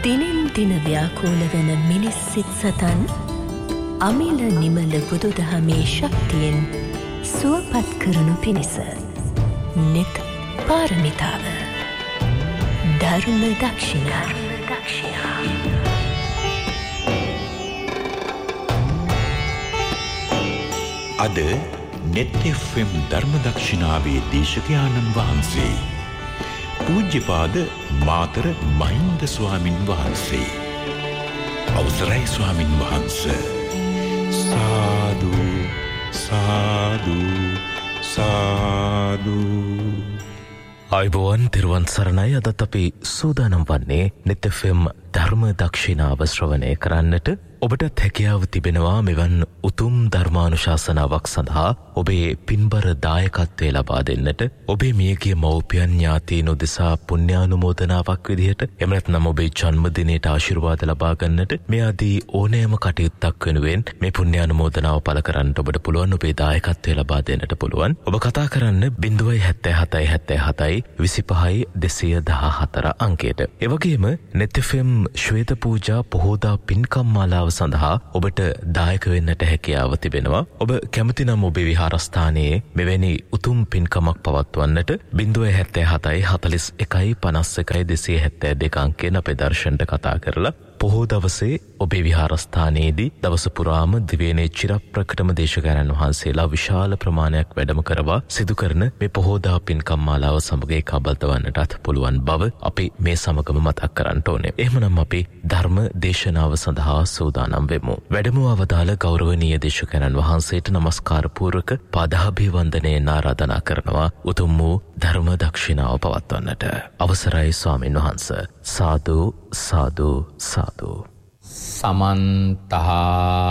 දිනෙන් දින ව්‍යාකූල වන මිනිස් සිත් සතන් අමිල නිමල බුදුදහමේ ශක්තියෙන් සුවපත් කරනු පිණිස නිත පාරමිතාව ධර්ම දක්ෂිනා. අද නෙත් FM ධර්ම දක්ෂිනාවේ දේශකයාණන් වහන්සේ පූජ්‍යපාද මාතර මහින්ද ස්වාමින් වහන්සේ. අවසරයි ස්වාමින් වහන්සේ. සාදු සාදු සාදු. ආයුබෝවන් තිරුවන් සරණයි. අදත් අපි සූදානම් වන්නේ නෙත් FM ධර්ම දක්ෂිනාව ශ්‍රවණය කරන්නට. ඔබටත් හැකියාව තිබෙනවා මෙවන් උතුම් ධර්මානුශාසනාවක් සඳහා ඔබේ පින්බර දායකත්වය ලබා දෙන්නට. ඔබේ මියගිය මව්පියන් ඥාතීන් උදෙසා පුණ්‍යානුමෝදනාවක් විදිහට, එහෙම නැත්නම් ඔබේ ජන්මදිනයට ආශිර්වාද ලබා ගන්නට, මේ ආදී ඕනෑම කටයුත්තක් වෙනුවෙන් මේ පුණ්‍යානුමෝදනාව පළ කරන්නට ඔබට පුළුවන්. ඔබේ දායකත්වය ලබා දෙන්නට පුළුවන්. ඔබ කතා කරන්න 077 77 25 214 අංකයට. ඒ වගේම නෙත් FM ශ්වේත පූජා පොහෝදා පින්කම් මාලාව සඳහා ඔබට දායක වෙන්නට හැකියාව තිබෙනවා. ඔබ කැමති නම් ඔබේ විහාරස්ථානයේ මෙවැනි උතුම් පින්කමක් පවත්වන්නට 077 41 51 272 අංකයෙන් අපේ දර්ශනට කතා කරලා පොහෝ දවසේ ඔබේ විහාරස්ථානයේදී දවස පුරාම දිවයිනේ චිරප්‍රකටම දේශකයන්න් වහන්සේලා විශාල ප්‍රමාණයක් වැඩම කරවා සිදු කරන මේ පොහෝදා පින්කම් මාලාව සමග ඒකාබද්ධ වන්නටත් පුළුවන් බව අපි මේ සමගම මතක් කරන්න ඕනේ. එහෙමනම් අපි ධර්ම දේශනාව සඳහා සූදානම් වෙමු. වැඩම අවදාළ ගෞරවනීය දේශකයන්න් වහන්සේට নমස්කාර පූර්වක පාදාභිවන්දනයෙන් ආරාධනා කරනවා උතුම් වූ ධර්ම දක්ෂිනාව පවත්වන්නට. අවසරයි ස්වාමින් වහන්සේ. සාදු සාදු සාදු. සමන්තහා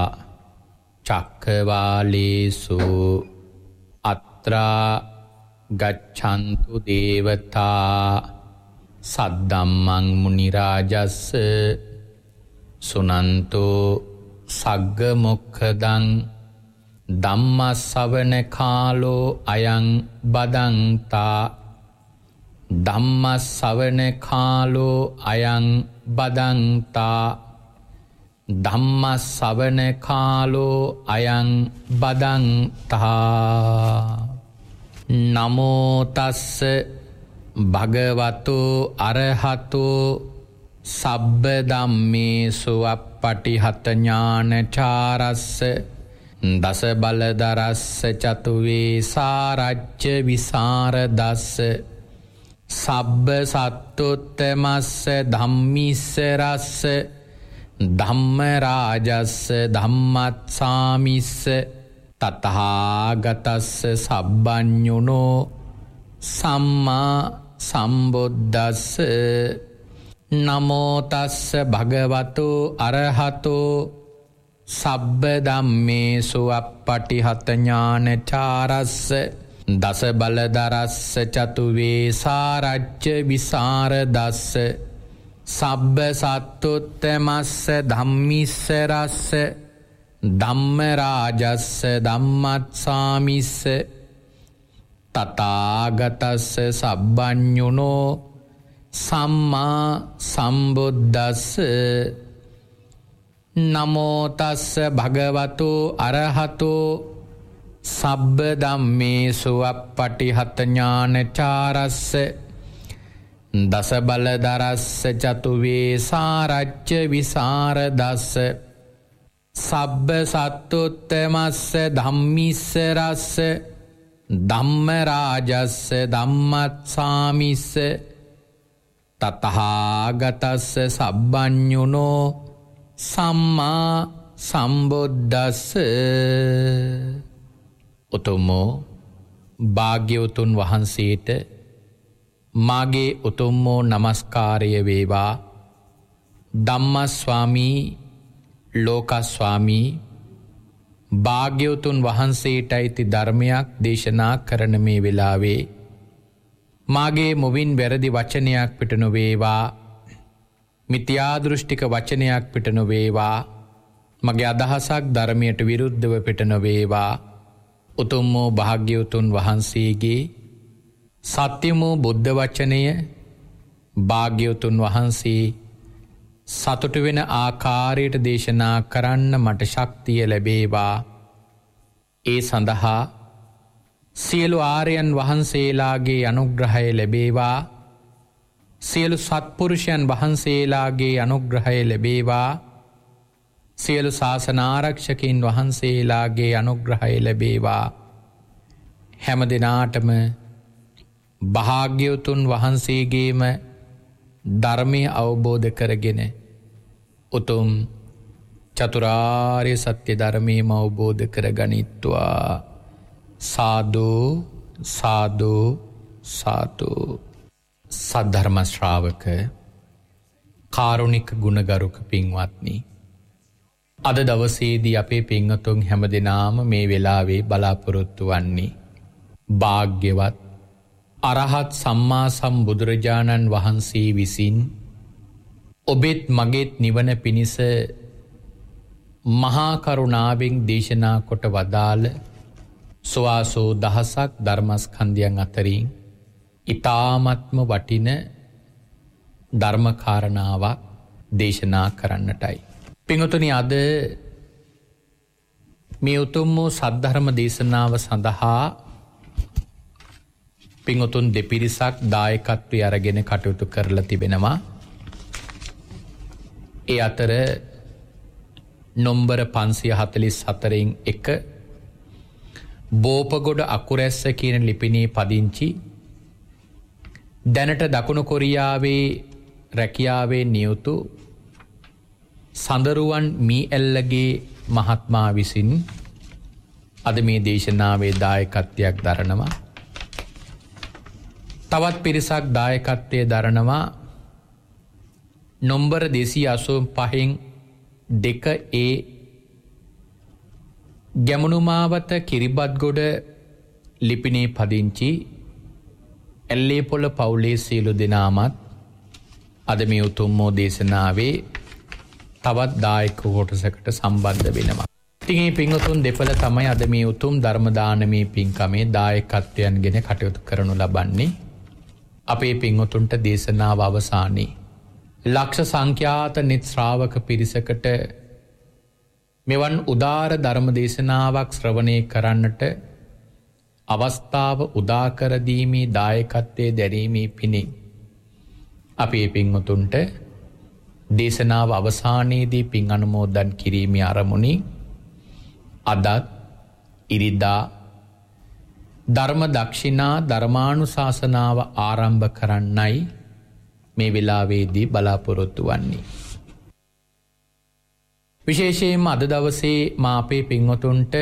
චක්කවාලේසු අත්‍රා ගච්ඡන්තු දේවතා සද්දම්මං මුනි රාජස්ස සුනන්තෝ සග්ග මොක්ඛදං ධම්මස්සවන කාලෝ අයං බදන්තා ධම්මස්සවන කාලෝ අයං බදන්තා ධම්මස්සවන කාලෝ අයං බදන්තා. නමෝ තස්ස භගවතු අරහතෝ සබ්බ ධම්මේසු අප්පටිහත ඥානචාරස්ස දස බලදරස්ස චතුවේ සාරච්ච විසරදස්ස සබ්බ සත්තුත්තමස්ස ධම්මිස්ස රස්ස ධම්ම රාජස්ස ධම්මත්සාමිස්ස තතහාගතස්ස සබ්බඤුනෝ සම්මා සම්බුද්දස්ස. නමෝ තස්ස භගවතු අරහතෝ සබ්බ ධම්මේසු අප්පටිහත ඥානචාරස්ස දස බලදරස්ස චතුවේ සාරච්ච විසරදස්ස සබ්බ සත්තුත්තමස්ස ධම්මිස්ස රස්ස ධම්ම රාජස්ස ධම්මත්සාමිස්ස තථාගතස්ස සබ්බඤුනෝ සම්මා සම්බුද්දස්ස. නමෝ තස්ස භගවතු අරහතෝ සබ්බ ධම්මේසු අප්පටිහත ඥානචාරස්ස දස බලදරස්ස චතුවේ සාරච්ච විසරදස්ස සබ්බ සත්තුත්තමස්ස ධම්මිස්ස රස්ස ධම්ම රාජස්ස ධම්මත්සාමිස්ස තතහාගතස්ස සබ්බඤුනෝ සම්මා සම්බුද්දස්ස. උතුම්මෝ භාග්‍යවතුන් වහන්සේට මාගේ උතුම්මෝ නමස්කාරය වේවා. ධම්මස්වාමී ලෝකස්වාමී භාග්‍යවතුන් වහන්සේට අයිති ධර්මයක් දේශනා කරන මේ වෙලාවේ මාගේ මුවින් වැරදි වචනයක් පිට නොවේවා, මිත්‍යා දෘෂ්ටික වචනයක් පිට නොවේවා, මගේ අදහසක් ධර්මයට විරුද්ධව පිට නොවේවා. උතුම් වූ භාග්‍යවතුන් වහන්සේගේ සත්‍ය වූ බුද්ධ වචනය භාග්‍යවතුන් වහන්සේ සතුටු වෙන ආකාරයට දේශනා කරන්න මට ශක්තිය ලැබේවා. ඒ සඳහා සියලු ආර්යයන් වහන්සේලාගේ අනුග්‍රහය ලැබේවා. සියලු සත්පුරුෂයන් වහන්සේලාගේ අනුග්‍රහය ලැබේවා. සියලු ශාසනාරක්ෂකයින් වහන්සේලාගේ අනුග්‍රහය ලැබේවා. හැම දිනාටම භාග්‍යවතුන් වහන්සේගේම ධර්මය අවබෝධ කරගෙන උතුම් චතුරාර්ය සත්‍ය ධර්මයම අවබෝධ කර ගනිත්වා. සාදු සාදු සාදු. සද්ධර්ම ශ්‍රාවක කාරුණික ගුණගරුක පින්වත්නි, අද දවසේදී අපේ පින්වතුන් හැම දෙනාම මේ වෙලාවේ බලාපොරොත්තු වන්නේ භාග්‍යවත් අරහත් සම්මා සම්බුදුරජාණන් වහන්සේ විසින් ඔබෙත් මගෙත් නිවන පිණිස මහා කරුණාවෙන් දේශනා කොට වදාළ සුවාසෝ දහසක් ධර්මස්කන්ධයන් අතරින් ඊ타ත්ම වටින ධර්මකාරණාවක් දේශනා කරන්නටයි. පින්වතුනි, අද මේ උතුම් වූ සද්ධර්ම දේශනාව සඳහා පින්වතුන් දෙපිරිසක් දායකත්වය අරගෙන කටයුතු කරලා තිබෙනවා. ඒ අතර නොම්බර 544න් 1 බෝපගොඩ අකුරැස්ස කියන ලිපිනේ පදිංචි දැනට දකුණු කොරියාවේ රැකියාවේ නියුතු සඳරුවන් මීඇල්ලගේ මහත්මයා විසින් අද මේ දේශනාවේ දායකත්වයක් දරනවා. තවත් පිරිසක් දායකත්වයේ දරනවා නොම්බර 285න් 2A ගැමුණුමාවත කිරිබත්ගොඩ ලිපිනේ පදිංචි ඇල්ලේපොළ පවුලේ සියලු දෙනාමත් අද මේ උතුම් වූ දේශනාවේ තවත් දායක කොටසකට සම්බන්ධ වෙනවා. ඉතින් මේ පින්වතුන් දෙපළ තමයි අද මේ උතුම් ධර්ම දානමේ පින්කමේ දායකත්වයන් ගෙන කටයුතු කරනු ලබන්නේ. අපේ පින්වතුන්ට දේශනාව අවසානයේ ලක්ෂ සංඛ්‍යාත නිත් ශ්‍රාවක පිරිසකට මෙවන් උදාර ධර්ම දේශනාවක් ශ්‍රවණය කරන්නට අවස්ථාව උදා කර දීමේ දායකත්වයේ දැරීමේ පිණින් අපේ පින්වතුන්ට දේශනාව අවසානයේදී පින් අනුමෝදන් කිරීමේ අරමුණින් අදත් ඉරිදා ධර්ම දක්ෂිනා ධර්මානුශාසනාව ආරම්භ කරන්නයි මේ වෙලාවේදී බලාපොරොත්තු වන්නේ. විශේෂයෙන්ම අද දවසේ මා අපේ පින්වතුන්ට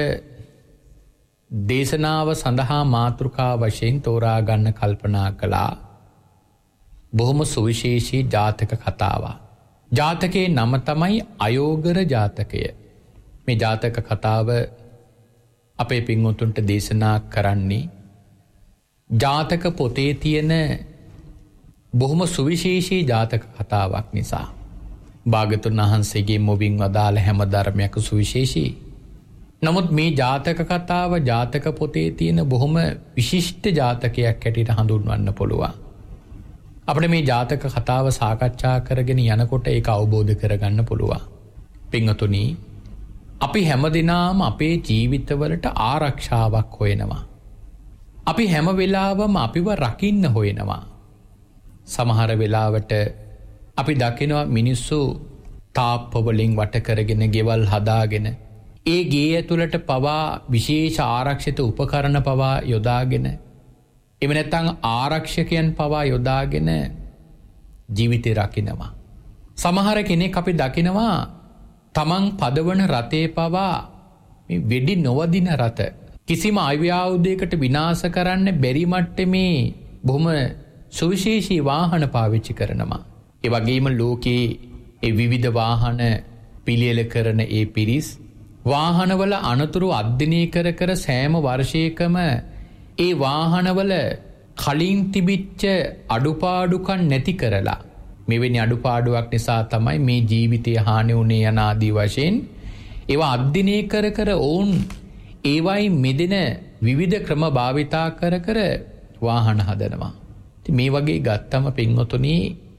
දේශනාව සඳහා මාතෘකා වශයෙන් තෝරා ගන්න කල්පනා කළා බොහොම සුවිශේෂී ජාතක කතාවක්. ජාතකයේ නම තමයි අයෝගර ජාතකය. මේ ජාතක කතාව අපේ පින්වතුන්ට දේශනා කරන්නේ ජාතක පොතේ තියෙන බොහොම සුවිශේෂී ජාතක කතාවක් නිසා. භාග්‍යවතුන් වහන්සේගේ මුවින් වදාළ හැම ධර්මයක් සුවිශේෂී. නමුත් මේ ජාතක කතාව ජාතක පොතේ තියෙන බොහොම විශිෂ්ට ජාතකයක් හැටියට හඳුන්වන්න පුළුවන්. අපිට මේ ජාතක කතාව සාකච්ඡා කරගෙන යනකොට ඒක අවබෝධ කරගන්න පුළුවන්. පින්වතුනි, අපි හැමදෙනාම අපේ ජීවිතවලට ආරක්ෂාවක් හොයනවා. අපි හැම වෙලාවම අපිව රකින්න හොයනවා. සමහර වෙලාවට අපි දකිනවා මිනිස්සු තාප්පවලින් වට කරගෙන ගෙවල් හදාගෙන ඒ ගේ ඇතුළට පවා විශේෂ ආරක්ෂිත උපකරණ පවා යොදාගෙන එව නැත්නම් ආරක්ෂකයන් පවා යොදාගෙන ජීවිතේ රකින්නවා. සමහර කෙනෙක් අපි දකිනවා තමන් පදවන රථේ පවා මේ වෙඩි නොවදින රථ කිසිම ආයුධයකට විනාශ කරන්න බැරි මට්ටමේ බොහොම සුවිශේෂී වාහන පාවිච්චි කරනවා. ඒ වගේම ලෝකේ ඒ විවිධ වාහන පිළියෙල කරන ඒ පිරිස් වාහනවල අනතුරු අධ්‍යයනය කර සෑම වර්ෂයකම ඒ වාහනවල කලින් තිබිච්ච අඩුපාඩුකම් නැති කරලා මෙවැනි අඩුපාඩුවක් නිසා තමයි මේ ජීවිතය හානි වුණේ යන ආදී වශයෙන් ඒවා අධ්‍යයනය කර ඔවුන් ඒවයි මෙදෙන විවිධ ක්‍රම භාවිතා කර වාහන හදනවා. මේ වගේ ගත්තම පින්වතුනි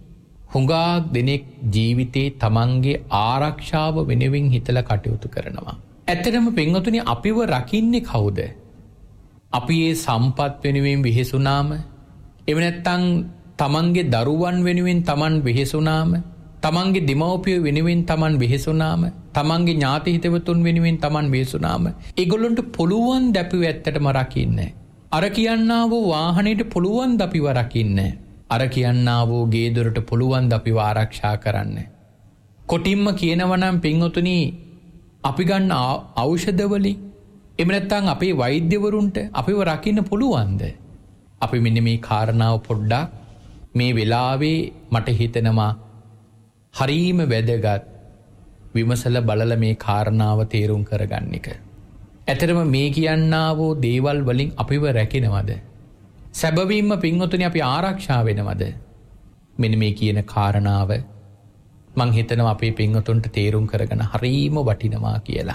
හුඟක් දෙනෙක් ජීවිතේ තමන්ගේ ආරක්ෂාව වෙනුවෙන් හිතලා කටයුතු කරනවා. ඇත්තටම පින්වතුනි අපිව රකින්නේ කවුද? අපි ඒ සම්පත් වෙනුවෙන් වෙහෙසුනාම, එහෙම නැත්නම් තමන්ගේ දරුවන් වෙනුවෙන් තමන් වෙහෙසුනාම, තමන්ගේ දෙමව්පිය වෙනුවෙන් තමන් වෙහෙසුනාම, තමන්ගේ ඥාති හිතවතුන් වෙනුවෙන් තමන් වෙහෙසුනාම, ඒගොල්ලන්ට පුළුවන් ද අපිව ඇත්තටම රකින්න? අර කියන්නා වූ වාහනේට පුළුවන් ද අපිව රකින්න? අර කියන්නා වූ ගේ දොරට පුළුවන් ද අපිව ආරක්ෂා කරන්න? කොටින්ම කියනවා නම් පින්වතුනි අපි ගන්න ඖෂධ වලින්, එහෙම නැත්නම් අපේ වෛද්‍යවරුන්ට අපිව රකින්න පුළුවන්ද? අපි මෙන්න මේ කාරණාව පොඩ්ඩක් මේ වෙලාවේ මට හිතෙනවා හරීම වැදගත් විමසලා බලලා මේ කාරණාව තේරුම් කරගන්න එක. ඇත්තටම මේ කියන්නා වූ දේවල් වලින් අපිව රැකිනවද? සැබවින්ම පින්වතුනි අපි ආරක්ෂා වෙනවද? මෙන්න මේ කියන කාරණාව මං හිතනවා අපේ පින්වතුන්ට තේරුම් කරගන්න හරීම වටිනවා කියලා.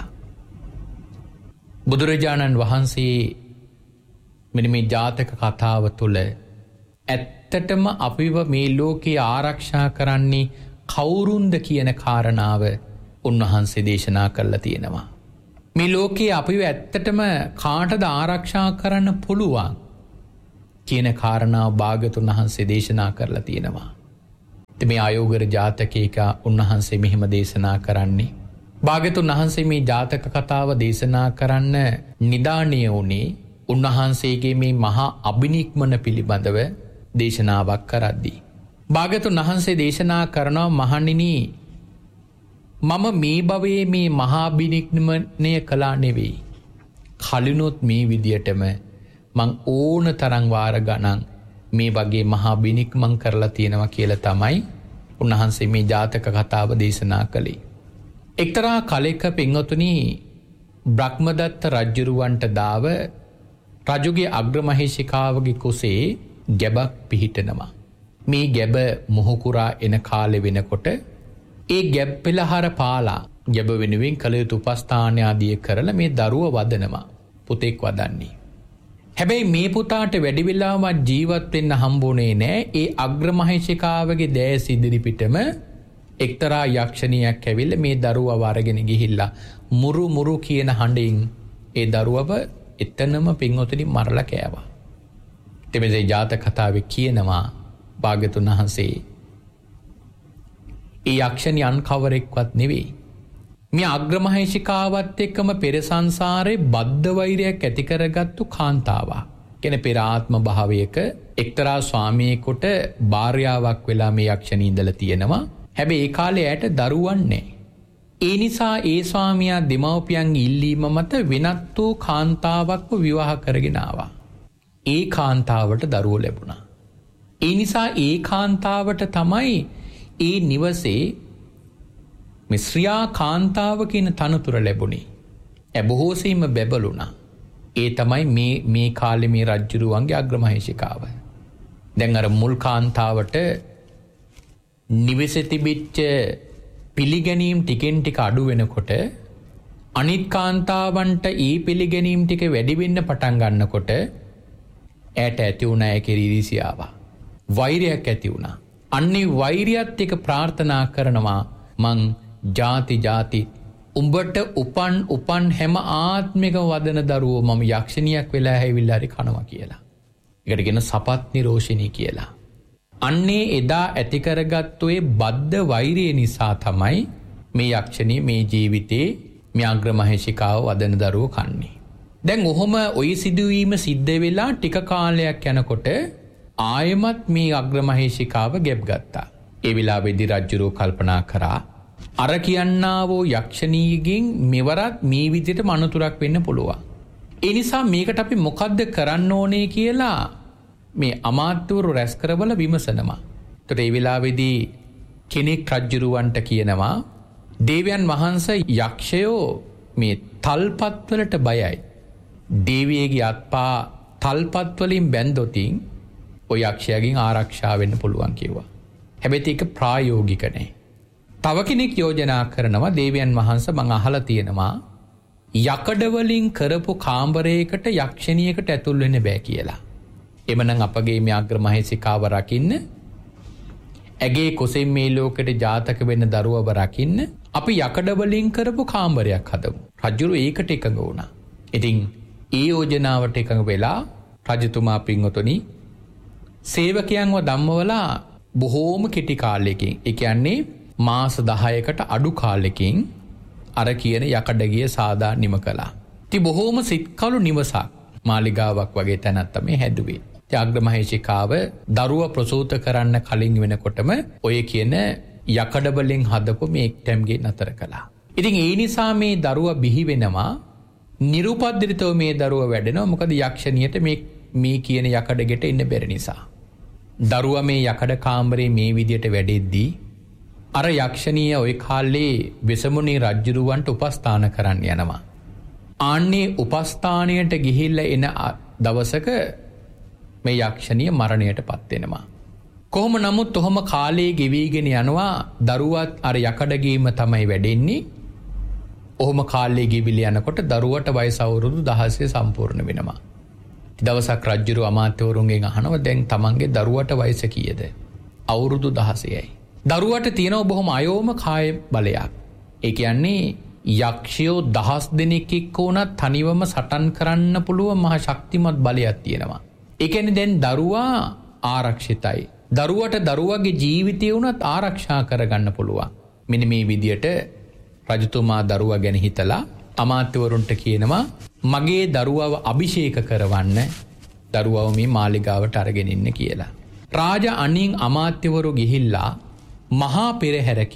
බුදුරජාණන් වහන්සේ මෙන්න මේ ජාතක කතාව තුළ ඇත්තටම අපිව මේ ලෝකේ ආරක්ෂා කරන්නේ කවුරුන්ද කියන කාරණාව උන්වහන්සේ දේශනා කරලා තියෙනවා. මේ ලෝකේ අපිව ඇත්තටම කාටද ආරක්ෂා කරන්න පුළුවන් කියන කාරණාව භාග්‍යවතුන් වහන්සේ දේශනා කරලා තියෙනවා. මේ ආයෝගර ජාතකයක උන්වහන්සේ මෙහිම දේශනා කරන්නේ. භාග්‍යවතුන් වහන්සේ මේ ජාතක කතාව දේශනා කරන්න නිදාණය වුණේ උන්වහන්සේගේ මේ මහා අභිනික්මන පිළිබඳව දේශනාවක් කරද්දී. භාග්‍යවතුන් වහන්සේ දේශනා කරනවා මහණෙනි මම මේ භවයේ මේ මහා අභිනික්මනය කළා නෙවෙයි. කලිනුත් මේ විදියටම මං ඕන තරම් වාර ගණන් මේ වගේ මහා අභිනික්මන් කරලා තියෙනවා කියලා තමයි උන්වහන්සේ මේ ජාතක කතාව දේශනා කළේ. එක්තරා කලෙක පින්වතුනි බ්‍රහ්මදත්ත රජුරවන්ට දාව රජුගේ අග්‍රමහේශිකාවගේ කුසේ ගැබක් පිහිටනවා. මේ ගැබ මොහුකුරා එන කාලෙ වෙනකොට ඒ ගැබ් පෙළහර පාලා ගැබ වෙනුවෙන් කළ යුතු උපස්ථාන ආදිය කරලා මේ දරුව වදනවා. පුතෙක් වදන්නේ. හැබැයි මේ පුතාට වැඩි වෙලාවක් ජීවත් වෙන්න හම්බුනේ නෑ. ඒ අග්‍රමහේශිකාවගේ දෑස් ඉදිරිපිටම එක්තරා යක්ෂණියක් ඇවිල්ලා මේ දරුවව අරගෙන ගිහිල්ලා මුරු මුරු කියන හඬින් ඒ දරුවව එතනම පින්වතුනි මරලා කෑවා. ඊට ජාතක කතාවේ කියනවා භාග්‍යවතුන් වහන්සේ ඒ යක්ෂණිය අන්කවරෙක්වත් නෙවෙයි. මේ අග්‍රමහේශිකාවත් එක්කම පෙර සංසාරේ බද්ධ වෛරයක් ඇති කරගත්තු කාන්තාවක්. කියන්නේ පෙර ආත්ම භාවයක එක්තරා ස්වාමියෙකුට භාර්යාවක් වෙලා මේ යක්ෂණිය ඉඳලා තියෙනවා. හැබැයි ඒ කාලේ ඇයට දරුවන් නැහැ. ඒ නිසා ඒ ස්වාමියා දෙමව්පියන්ගේ ඉල්ලීම මත වෙනත් වූ කාන්තාවක්ව විවාහ කරගෙන ආවා. ඒ කාන්තාවට දරුවෝ ලැබුණා. ඒ නිසා ඒ කාන්තාවට තමයි ඒ නිවසේ මේ ශ්‍රියා කාන්තාව කියන තනතුර ලැබුණේ. බොහෝසෙයින්ම බැබළුණා. ඒ තමයි මේ කාලේ මේ රජුරුවන්ගේ අග්‍රමහේශිකාව. දැන් අර මුල් කාන්තාවට නිවෙසේ තිබිච්ච පිළිගැනීම් ටිකෙන් ටික අඩු වෙනකොට අනිත් කාන්තාවන්ට ඒ පිළිගැනීම් ටික වැඩි වෙන්න පටන් ගන්නකොට ඇයට ඇති වුණා ඒකේ ඊර්ෂ්‍යාව. වෛරයක් ඇති වුණා. අන්නේ වෛරයත් එක ප්‍රාර්ථනා කරනවා මං ಜಾති උඹට උපන් හැම ආත්මික වදන දරුවෝ මම යක්ෂණියක් වෙලා හැවිල්ලා හරි කනවා කියලා. ඒකට කියන සපත් නිරෝෂිනී කියලා. අන්නේ එදා ඇති කරගත්තු ඒ බද්ධ වෛරය නිසා තමයි මේ යක්ෂණිය මේ ජීවිතේ මේ අග්‍රමහේශිකාව වදන දරුවෝ කන්නේ. දැන් ඔහොම ওই සිදුවීම සිද්ධ වෙලා ටික කාලයක් යනකොට ආයමත් මේ අග්‍රමහේශිකාව ගැබ් ගත්තා. ඒ වෙලාවේදී රජුරෝ කල්පනා කරා අර කියන්නා වූ යක්ෂණීයගෙන් මෙවරත් මේ විදිහට මනතුරක් වෙන්න පුළුවන්. ඒ නිසා මේකට අපි මොකද්ද කරන්න ඕනේ කියලා මේ අමාත්‍යවරු රැස් කරවල විමසනවා. ඒතර ඒ වෙලාවේදී කෙනෙක් රජුරවන්ට කියනවා දේවයන් වහන්සේ යක්ෂයෝ මේ තල්පත් වලට බයයි. දේවියගේ අත්පා තල්පත් වලින් බැන්දොතින් ඔය යක්ෂයාගෙන් ආරක්ෂා වෙන්න පුළුවන් කිව්වා. හැබැයි ඒක ප්‍රායෝගික නැහැ. තව කෙනෙක් යෝජනා කරනවා දේවයන් වහන්සේ මං අහලා තියෙනවා යකඩ වලින් කරපු කාමරයකට යක්ෂණියකට ඇතුල් වෙන්න බෑ කියලා. එමනම් අපගේ මේ අග්‍රමහේශිකාව රකින්න ඇගේ කොසෙන් මේ ලෝකෙට ජාතක වෙන්න දරුවව රකින්න අපි යකඩ වලින් කරපු කාමරයක් හදමු. රජුරු ඒකට එකඟ වුණා. ඉතින් ඒ යෝජනාවට එකඟ වෙලා රජතුමා පින්වතුනි සේවකයන්ව ධම්මවලා බොහෝම කෙටි කාලයකින්, ඒ කියන්නේ මාස 10කට අඩු කාලෙකින් අර කියන යකඩගිය සාදා නිම කළා. ඉතින් බොහෝම සිත්කලු නිවසක් මාලිගාවක් වගේ තැනක් තමයි හැදුවේ. අග්‍රමහේෂිකාව දරුව ප්‍රසූත කරන්න කලින් වෙනකොටම ඔය කියන යකඩ වලින් හදපු මේ එක්ටැම්ගේ නතර කළා. ඉතින් ඒ නිසා මේ දරුව බිහි වෙනවා නිරුපද්‍රිතව මේ දරුව වැඩෙනවා. මොකද යක්ෂණියට මේ කියන යකඩ ගෙට ඉන්න බැරි නිසා. දරුවා මේ යකඩ කාමරේ මේ විදියට වැඩෙද්දී අර යක්ෂණිය ওই කාලේ වෙසමුණි රජුරවන්ට උපස්ථාන කරන්න යනවා. ආන්නේ උපස්ථානයට ගිහිල්ලා එන දවසක මේ යක්ෂණිය මරණයට පත් වෙනවා. කොහොම නමුත් ඔහොම කාලේ ගෙවිගෙන යනවා. දරුවත් අර යකඩගීම තමයි වැඩෙන්නේ. ඔහොම කාලේ ගෙවිල යනකොට දරුවට වයස අවුරුදු 16 සම්පූර්ණ වෙනවා. දවසක් රජුරු අමාත්‍යවරුන්ගෙන් අහනවා දැන් තමන්ගේ දරුවට වයස කීයද? අවුරුදු 16යි. දරුවට තියෙනවා බොහොම අයෝම කාය බලයක්. ඒ කියන්නේ යක්ෂයෝ 10 දෙනෙක් එක්ක උනත් තනිවම සටන් කරන්න පුළුවන් මහ ශක්තිමත් බලයක් තියෙනවා. ඒ කියන්නේ දැන් දරුවා ආරක්ෂිතයි. දරුවට දරුවගේ ජීවිතය උනත් ආරක්ෂා කරගන්න පුළුවන්. මෙන්න මේ විදියට රජතුමා දරුවා ගැන හිතලා අමාත්‍යවරුන්ට කියනවා මගේ දරුවව අභිෂේක කරවන්න දරුවව මේ මාලිගාවට අරගෙන ඉන්න කියලා. රාජ අනින් අමාත්‍යවරු ගිහිල්ලා මහා පෙරහැරක